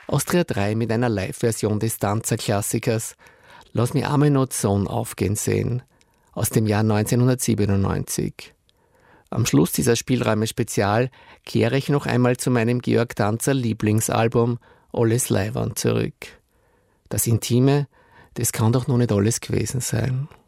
Austria 3 mit einer Live-Version des Danzer-Klassikers Lass mich einmal noch die Sonne aufgehen sehen aus dem Jahr 1997. Am Schluss dieser Spielräume-Spezial kehre ich noch einmal zu meinem Georg Danzer Lieblingsalbum Alles Leiwand zurück. Das Intime, das kann doch noch nicht alles gewesen sein.